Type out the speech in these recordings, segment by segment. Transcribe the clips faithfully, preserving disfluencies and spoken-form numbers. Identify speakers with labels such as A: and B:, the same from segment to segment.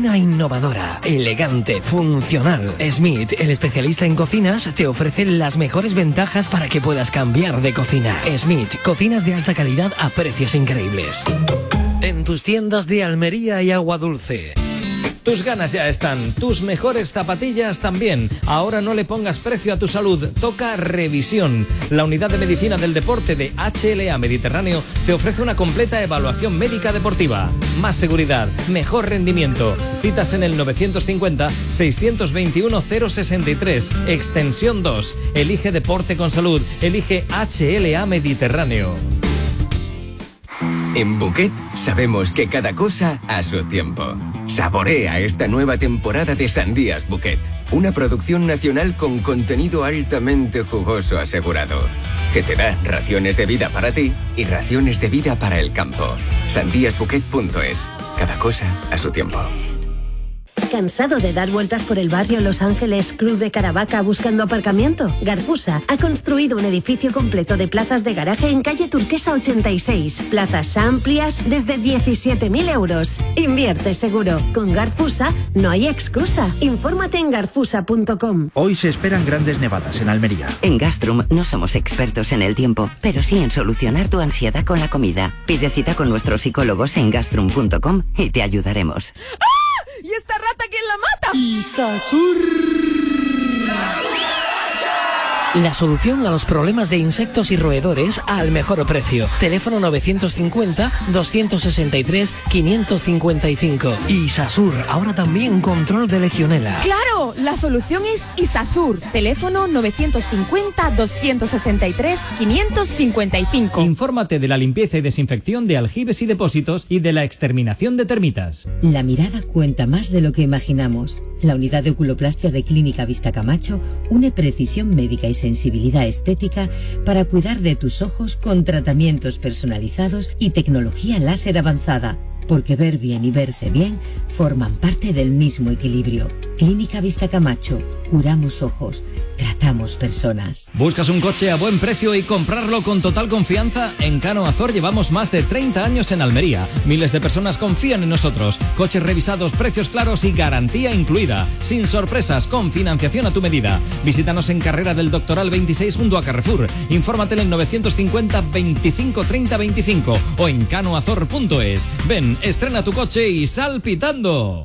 A: cocina innovadora, elegante, funcional. Smith, el especialista en cocinas, te ofrece las mejores ventajas para que puedas cambiar de cocina. Smith, cocinas de alta calidad a precios increíbles. En tus tiendas de Almería y Agua Dulce. Tus ganas ya están, tus mejores zapatillas también. Ahora no le pongas precio a tu salud, toca revisión. La unidad de medicina del deporte de H L A Mediterráneo te ofrece una completa evaluación médica deportiva. Más seguridad, mejor rendimiento. Citas en el novecientos cincuenta, seiscientos veintiuno, cero sesenta y tres, extensión dos. Elige deporte con salud, elige H L A Mediterráneo.
B: En Bouquet sabemos que cada cosa a su tiempo. Saborea esta nueva temporada de Sandías Bouquet, una producción nacional con contenido altamente jugoso asegurado, que te da raciones de vida para ti y raciones de vida para el campo. sandías bouquet punto es. Cada cosa a su tiempo.
C: ¿Cansado de dar vueltas por el barrio Los Ángeles, Cruz de Caravaca buscando aparcamiento? Garfusa ha construido un edificio completo de plazas de garaje en calle Turquesa ochenta y seis. Plazas amplias desde diecisiete mil euros. Invierte seguro. Con Garfusa no hay excusa. Infórmate en garfusa punto com.
D: Hoy se esperan grandes nevadas en Almería.
E: En Gastrum no somos expertos en el tiempo, pero sí en solucionar tu ansiedad con la comida. Pide cita con nuestros psicólogos en gastrum punto com y te ayudaremos.
F: ¡Ah! ¿Y esta rata quién la mata?
A: Isasur. La solución a los problemas de insectos y roedores al mejor precio. Teléfono novecientos cincuenta, doscientos sesenta y tres, quinientos cincuenta y cinco. Isasur, ahora también control de legionela.
F: ¡Claro! La solución es Isasur. Teléfono novecientos cincuenta, doscientos sesenta y tres, quinientos cincuenta y cinco.
G: Infórmate de la limpieza y desinfección de aljibes y depósitos y de la exterminación de termitas.
H: La mirada cuenta más de lo que imaginamos. La unidad de oculoplastia de Clínica Vista Camacho une precisión médica y sensibilidad estética para cuidar de tus ojos con tratamientos personalizados y tecnología láser avanzada. Porque ver bien y verse bien forman parte del mismo equilibrio. Clínica Vista Camacho. Curamos ojos. Tratamos personas.
G: ¿Buscas un coche a buen precio y comprarlo con total confianza? En Cano Azor llevamos más de treinta años en Almería. Miles de personas confían en nosotros. Coches revisados, precios claros y garantía incluida. Sin sorpresas, con financiación a tu medida. Visítanos en Carrera del Doctoral veintiséis junto a Carrefour. Infórmate en novecientos cincuenta, veinticinco, treinta, veinticinco o en cano azor punto es. Ven, estrena tu coche y sal pitando.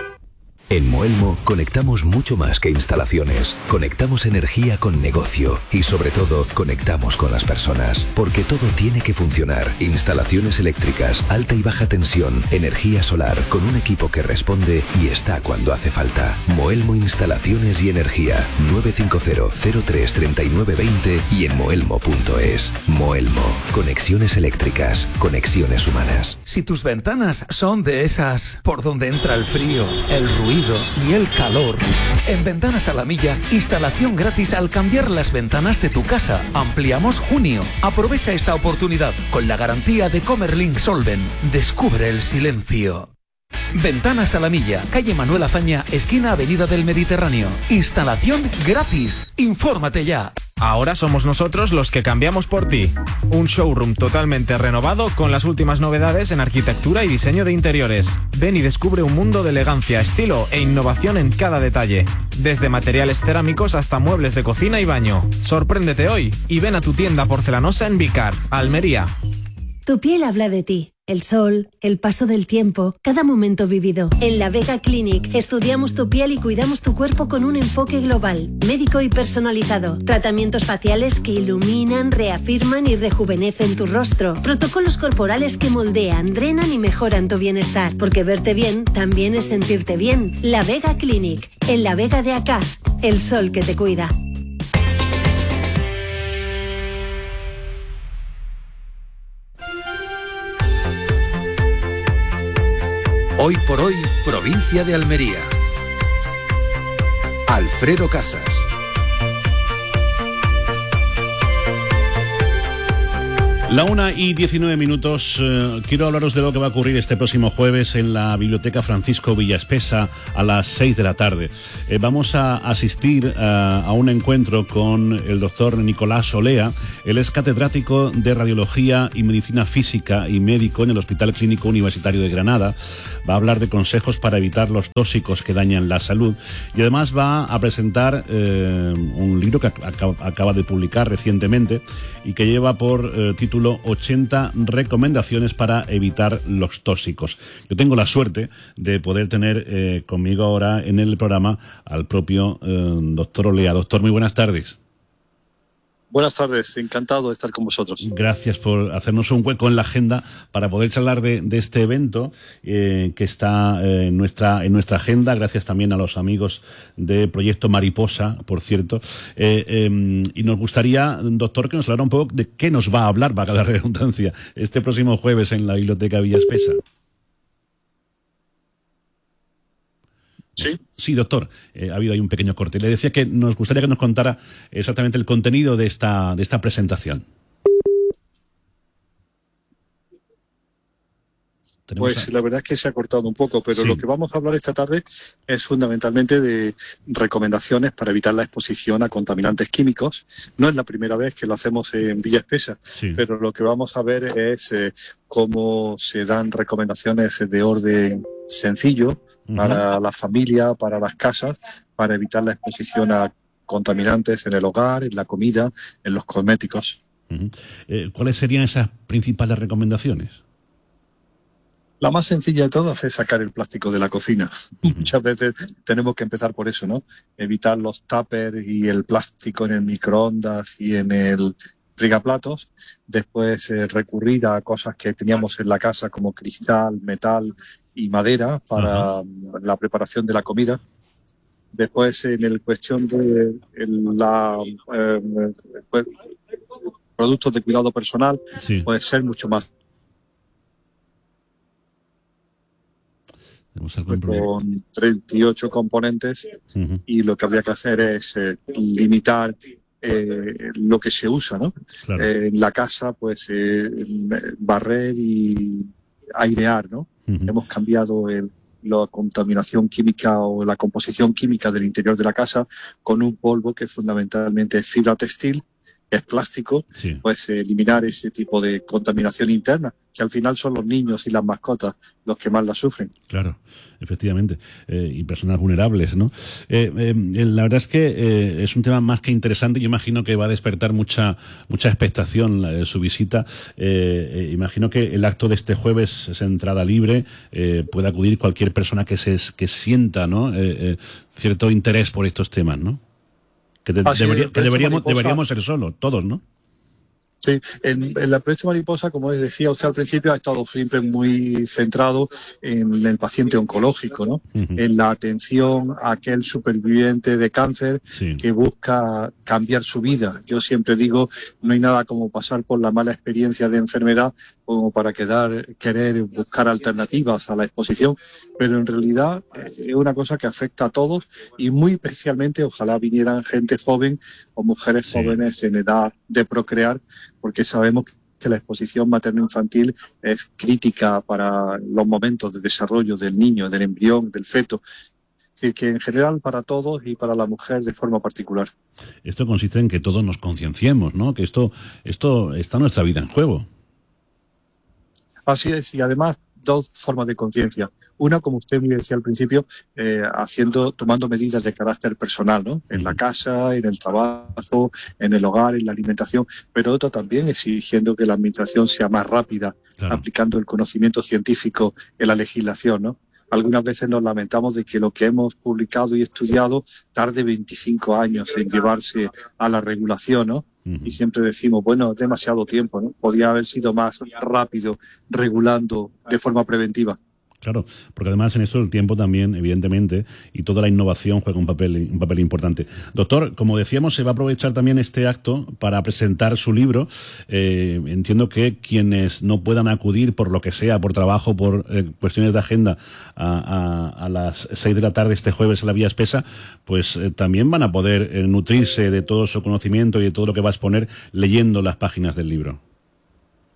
I: En Moelmo conectamos mucho más que instalaciones. Conectamos energía con negocio y sobre todo conectamos con las personas. Porque todo tiene que funcionar. Instalaciones eléctricas, alta y baja tensión, energía solar, con un equipo que responde y está cuando hace falta. Moelmo Instalaciones y Energía. nueve cinco cero, cero tres, tres nueve dos cero y en moelmo punto es. Moelmo. Conexiones eléctricas. Conexiones humanas.
J: Si tus ventanas son de esas por donde entra el frío, el ruido y el calor. En Ventanas a la Milla, instalación gratis al cambiar las ventanas de tu casa. Ampliamos junio. Aprovecha esta oportunidad con la garantía de Comerlink Solven. Descubre el silencio. Ventanas a la Milla, calle Manuel Azaña, esquina Avenida del Mediterráneo. Instalación gratis. Infórmate ya.
K: Ahora somos nosotros los que cambiamos por ti. Un showroom totalmente renovado con las últimas novedades en arquitectura y diseño de interiores. Ven y descubre un mundo de elegancia, estilo e innovación en cada detalle. Desde materiales cerámicos hasta muebles de cocina y baño. Sorpréndete hoy y ven a tu tienda porcelanosa en Vicar, Almería.
C: Tu piel habla de ti. El sol, el paso del tiempo, cada momento vivido. En La Vega Clinic estudiamos tu piel y cuidamos tu cuerpo con un enfoque global, médico y personalizado. Tratamientos faciales que iluminan, reafirman y rejuvenecen tu rostro. Protocolos corporales que moldean, drenan y mejoran tu bienestar. Porque verte bien también es sentirte bien. La Vega Clinic, en La Vega de Acá, el sol que te cuida.
L: Hoy por hoy, provincia de Almería. Alfredo Casas.
M: La una y diecinueve minutos. Eh, quiero hablaros de lo que va a ocurrir este próximo jueves en la Biblioteca Francisco Villaespesa a las seis de la tarde. Eh, vamos a asistir uh, a un encuentro con el doctor Nicolás Olea. Él es catedrático de Radiología y Medicina Física y médico en el Hospital Clínico Universitario de Granada. Va a hablar de consejos para evitar los tóxicos que dañan la salud y además va a presentar eh, un libro que acaba, acaba de publicar recientemente y que lleva por eh, título ochenta recomendaciones para evitar los tóxicos. Yo tengo la suerte de poder tener eh, conmigo ahora en el programa al propio eh, doctor Olea. Doctor, muy buenas tardes.
N: Buenas tardes, encantado de estar con vosotros.
M: Gracias por hacernos un hueco en la agenda para poder charlar de, de este evento eh, que está eh, en nuestra en nuestra agenda. Gracias también a los amigos de Proyecto Mariposa, por cierto. Eh, eh, y nos gustaría, doctor, que nos hablara un poco de qué nos va a hablar, para la redundancia, este próximo jueves en la Biblioteca Villaespesa.
N: Sí.
M: Sí, doctor, eh, ha habido ahí un pequeño corte. Le decía que nos gustaría que nos contara exactamente el contenido de esta, de esta presentación.
N: Pues a... la verdad es que se ha cortado un poco, pero sí. Lo que vamos a hablar esta tarde es fundamentalmente de recomendaciones para evitar la exposición a contaminantes químicos. No es la primera vez que lo hacemos en Villaespesa, sí. Pero lo que vamos a ver es eh, cómo se dan recomendaciones de orden sencillo, uh-huh, para la familia, para las casas, para evitar la exposición a contaminantes en el hogar, en la comida, en los cosméticos.
M: Uh-huh. Eh, ¿Cuáles serían esas principales recomendaciones?
N: La más sencilla de todas es sacar el plástico de la cocina. Uh-huh. Muchas veces tenemos que empezar por eso, ¿no? Evitar los tuppers y el plástico en el microondas y en el frigaplatos. Después eh, recurrir a cosas que teníamos en la casa como cristal, metal y madera para uh-huh, la preparación de la comida. Después en el cuestión de el, la eh, pues, productos de cuidado personal, sí, puede ser mucho más con treinta y ocho componentes, uh-huh, y lo que habría que hacer es eh, limitar eh, lo que se usa, ¿no? Claro. Eh, en la casa, pues eh, barrer y airear, ¿no? Uh-huh. Hemos cambiado el, la contaminación química o la composición química del interior de la casa con un polvo que fundamentalmente es fibra textil, es plástico, sí, pues eh, eliminar ese tipo de contaminación interna, que al final son los niños y las mascotas los que más la sufren.
M: Claro, efectivamente, eh, y personas vulnerables, ¿no? Eh, eh, la verdad es que eh, es un tema más que interesante. Yo imagino que va a despertar mucha mucha expectación eh, su visita. Eh, eh, imagino que el acto de este jueves es entrada libre, eh, puede acudir cualquier persona que se que sienta, ¿no? Eh, eh, cierto interés por estos temas, ¿no? Que, de, debería, que deberíamos, deberíamos ser solo, todos, ¿no?
N: Sí, en, en la Proyecto Mariposa, como decía usted al principio, ha estado siempre muy centrado en el paciente oncológico, ¿no? Uh-huh. En la atención a aquel superviviente de cáncer, sí, que busca cambiar su vida. Yo siempre digo, no hay nada como pasar por la mala experiencia de enfermedad como para quedar, querer buscar alternativas a la exposición, pero en realidad es una cosa que afecta a todos y muy especialmente ojalá vinieran gente joven o mujeres, sí, jóvenes en edad de procrear, porque sabemos que la exposición materno-infantil es crítica para los momentos de desarrollo del niño, del embrión, del feto. Es decir, que en general para todos y para la mujer de forma particular.
M: Esto consiste en que todos nos concienciemos, ¿no? Que esto, esto está nuestra vida en juego.
N: Así es, y además dos formas de conciencia. Una, como usted me decía al principio, eh, haciendo, tomando medidas de carácter personal, ¿no? En la casa, en el trabajo, en el hogar, en la alimentación, pero otra también exigiendo que la administración sea más rápida, claro, aplicando el conocimiento científico en la legislación, ¿no? Algunas veces nos lamentamos de que lo que hemos publicado y estudiado tarde veinticinco años en llevarse a la regulación, ¿no? Uh-huh. Y siempre decimos, bueno, es demasiado tiempo, ¿no? Podría haber sido más rápido regulando de forma preventiva.
M: Claro, porque además en eso el tiempo también, evidentemente, y toda la innovación juega un papel un papel importante. Doctor, como decíamos, se va a aprovechar también este acto para presentar su libro. Eh, entiendo que quienes no puedan acudir por lo que sea, por trabajo, por eh, cuestiones de agenda, a, a, a las seis de la tarde este jueves en la Villaespesa, pues eh, también van a poder eh, nutrirse de todo su conocimiento y de todo lo que va a exponer leyendo las páginas del libro.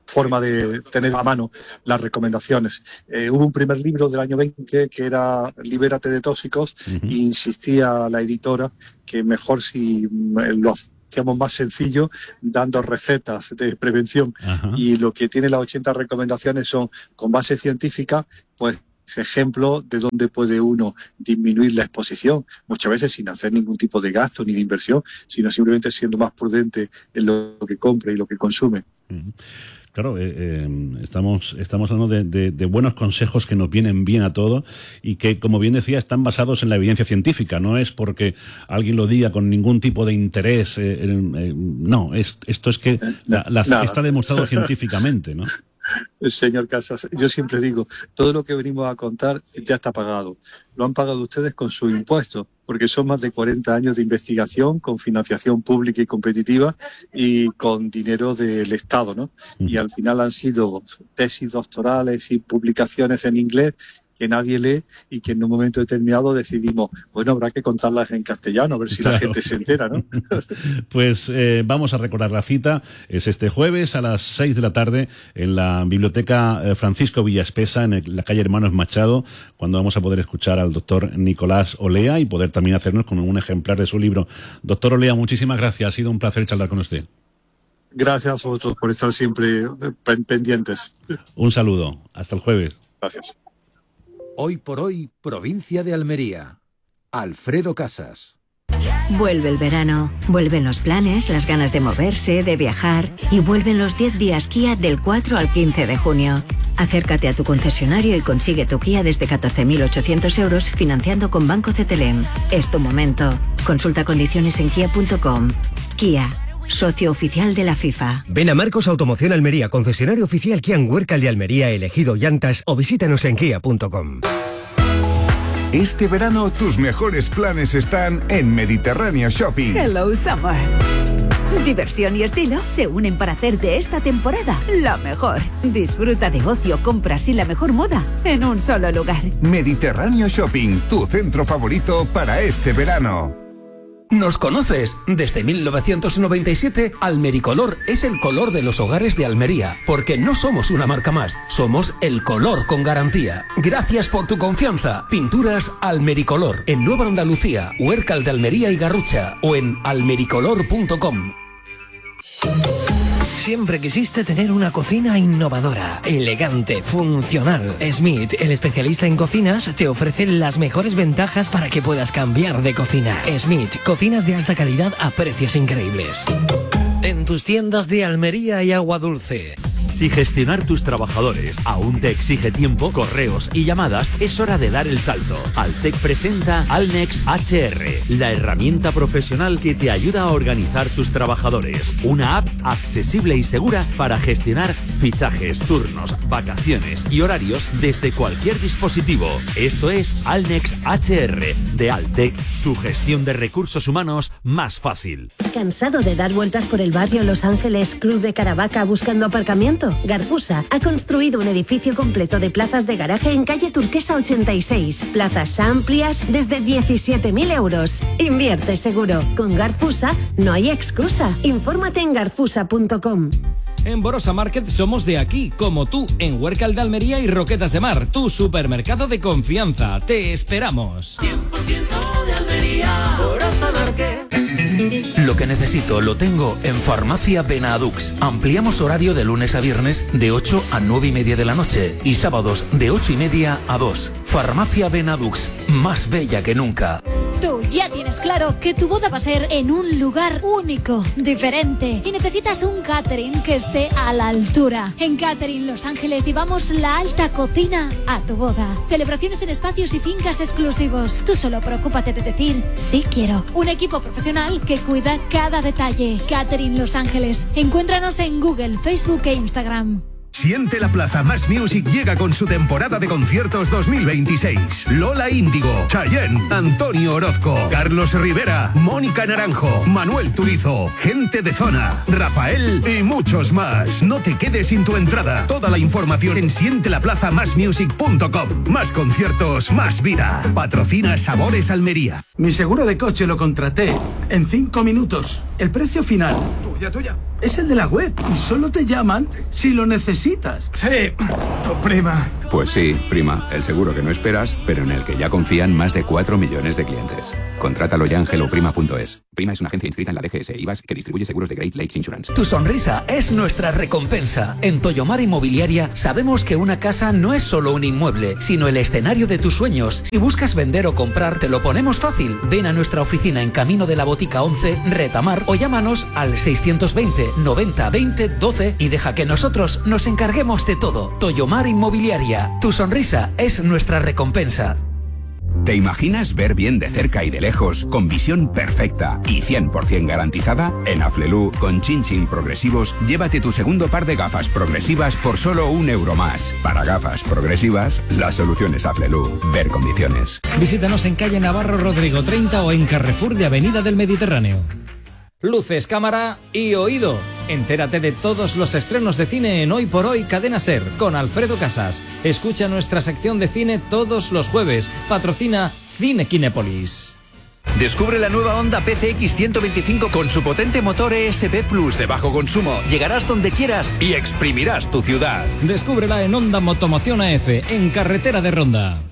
N: forma de tener a mano las recomendaciones. Eh, hubo un primer libro del año veinte que era Libérate de tóxicos, uh-huh. e insistía la editora que mejor si lo hacíamos más sencillo, dando recetas de prevención. Uh-huh. Y lo que tiene las ochenta recomendaciones son con base científica, pues ejemplo de dónde puede uno disminuir la exposición, muchas veces sin hacer ningún tipo de gasto ni de inversión, sino simplemente siendo más prudente en lo que compra y lo que consume.
M: Uh-huh. Claro, eh, eh, estamos estamos hablando de, de, de buenos consejos que nos vienen bien a todos y que, como bien decía, están basados en la evidencia científica. No es porque alguien lo diga con ningún tipo de interés. Eh, eh, no, es, esto es que la, la, está demostrado científicamente, ¿no?
N: Señor Casas, yo siempre digo, todo lo que venimos a contar ya está pagado. Lo han pagado ustedes con sus impuestos, porque son más de cuarenta años de investigación con financiación pública y competitiva y con dinero del Estado, ¿no? Y al final han sido tesis doctorales y publicaciones en inglés que nadie lee y que en un momento determinado decidimos, bueno, habrá que contarlas en castellano, a ver si claro. La gente se entera, ¿no?
M: Pues eh, vamos a recordar la cita, es este jueves a las seis de la tarde en la Biblioteca Francisco Villaspesa, en el, la calle Hermanos Machado, cuando vamos a poder escuchar al doctor Nicolás Olea y poder también hacernos con un ejemplar de su libro. Doctor Olea, muchísimas gracias, ha sido un placer charlar con usted.
N: Gracias a vosotros por estar siempre pendientes.
M: Un saludo, hasta el jueves.
N: Gracias.
L: Hoy por hoy, provincia de Almería. Alfredo Casas.
O: Vuelve el verano, vuelven los planes, las ganas de moverse, de viajar y vuelven los diez días Kia del cuatro al quince de junio. Acércate a tu concesionario y consigue tu Kia desde catorce mil ochocientos euros financiando con Banco Cetelem. Es tu momento. Consulta condiciones en kia punto com. Kia, socio oficial de la FIFA.
P: Ven a Marcos Automoción Almería, concesionario oficial Kia en Huércal de Almería, elegido llantas, o visítanos en kia punto com.
Q: Este verano tus mejores planes están en Mediterráneo Shopping.
R: Hello Summer. Diversión y estilo se unen para hacer de esta temporada la mejor. Disfruta de ocio, compras y la mejor moda en un solo lugar.
Q: Mediterráneo Shopping, tu centro favorito para este verano.
S: ¿Nos conoces? Desde mil novecientos noventa y siete, Almericolor es el color de los hogares de Almería, porque no somos una marca más, somos el color con garantía. Gracias por tu confianza. Pinturas Almericolor, en Nueva Andalucía, Huércal de Almería y Garrucha, o en almericolor punto com.
A: Siempre quisiste tener una cocina innovadora, elegante, funcional. Smith, el especialista en cocinas, te ofrece las mejores ventajas para que puedas cambiar de cocina. Smith, cocinas de alta calidad a precios increíbles. En tus tiendas de Almería y Agua Dulce.
T: Si gestionar tus trabajadores aún te exige tiempo, correos y llamadas, es hora de dar el salto. Altec presenta Alnex H R, la herramienta profesional que te ayuda a organizar tus trabajadores. Una app accesible y segura para gestionar fichajes, turnos, vacaciones y horarios desde cualquier dispositivo. Esto es Alnex H R de Altec, tu gestión de recursos humanos más fácil.
C: ¿Cansado de dar vueltas por el barrio Los Ángeles, Cruz de Caravaca buscando aparcamiento? Garfusa ha construido un edificio completo de plazas de garaje en calle Turquesa ochenta y seis. Plazas amplias desde diecisiete mil euros. Invierte seguro. Con Garfusa no hay excusa. Infórmate en garfusa punto com.
G: En Borosa Market somos de aquí, como tú, en Huércal de Almería y Roquetas de Mar, tu supermercado de confianza. Te esperamos.
U: cien por ciento de Almería, Borosa Market.
S: Lo que necesito lo tengo en Farmacia Benadux. Ampliamos horario de lunes a viernes de ocho a nueve y media de la noche y sábados de ocho y media a dos. Farmacia Benadux, más bella que nunca.
V: Tú ya tienes claro que tu boda va a ser en un lugar único, diferente, y necesitas un catering que esté a la altura. En Catering Los Ángeles llevamos la alta cocina a tu boda. Celebraciones en espacios y fincas exclusivos. Tú solo preocúpate de decir sí quiero. Un equipo profesional que cuida cada detalle. Catering Los Ángeles. Encuéntranos en Google, Facebook e Instagram.
W: Siente la Plaza Más Music llega con su temporada de conciertos dos mil veintiséis. Lola Índigo, Chayanne, Antonio Orozco, Carlos Rivera, Mónica Naranjo, Manuel Turizo, Gente de Zona, Rafael y muchos más. No te quedes sin tu entrada. Toda la información en siente la plaza más music punto com. Más conciertos, más vida. Patrocina Sabores Almería.
X: Mi seguro de coche lo contraté en cinco minutos. El precio final,
B: tuya, tuya. Es el de la web y solo te llaman si lo necesitas. Sí, tu prima.
D: Pues sí, prima, el seguro que no esperas, pero en el que ya confían más de cuatro millones de clientes. Contrátalo ya en hello prima punto es. Prima es una agencia inscrita en la D G S I V A S que distribuye seguros de Great Lakes Insurance.
S: Tu sonrisa es nuestra recompensa. En Toyomar Inmobiliaria sabemos que una casa no es solo un inmueble, sino el escenario de tus sueños. Si buscas vender o comprar, te lo ponemos fácil. Ven a nuestra oficina en Camino de la Botica once, Retamar, o llámanos al seiscientos veinte noventa veinte doce y deja que nosotros nos encarguemos de todo. Toyomar Inmobiliaria. Tu sonrisa es nuestra recompensa.
D: ¿Te imaginas ver bien de cerca y de lejos, con visión perfecta y cien por ciento garantizada? En Aflelu, con Chin Chin Progresivos, llévate tu segundo par de gafas progresivas por solo un euro más. Para gafas progresivas, la solución es Aflelu. Ver condiciones.
G: Visítanos en calle Navarro Rodrigo treinta o en Carrefour de Avenida del Mediterráneo. Luces, cámara y oído. Entérate de todos los estrenos de cine en Hoy por Hoy Cadena Ser con Alfredo Casas. Escucha nuestra sección de cine todos los jueves. Patrocina Cine Kinépolis.
E: Descubre la nueva Honda P C X ciento veinticinco con su potente motor E S P Plus de bajo consumo. Llegarás donde quieras y exprimirás tu ciudad.
G: Descúbrela en Honda Motomoción A F, en Carretera de Ronda.